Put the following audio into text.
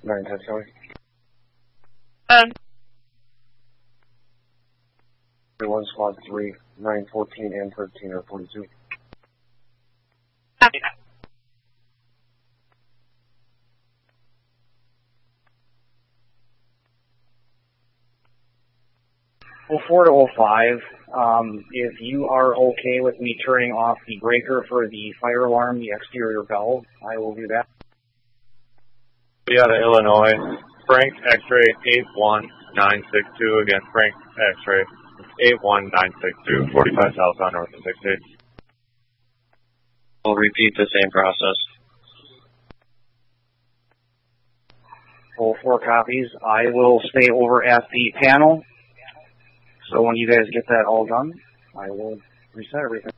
910, Charlie. 1 Squad 3, 9, 14, and 13 are 42. Copy. 04 to 05, if you are okay with me turning off the breaker for the fire alarm, the exterior valve, I will do that. Yeah, to Illinois. Frank X-ray 81962 again. Frank X-ray 81962, 45 southbound north of 68. We'll repeat the same process. Full 4 copies. I will stay over at the panel. So when you guys get that all done, I will reset everything.